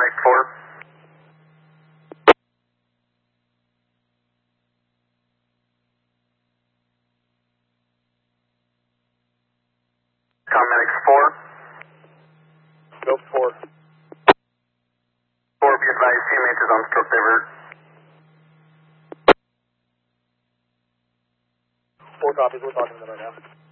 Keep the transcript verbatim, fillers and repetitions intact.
Medic four. Medic four. Go four. four, be advised, teammates is on stroke divert. Four copies, we're talking to them right now.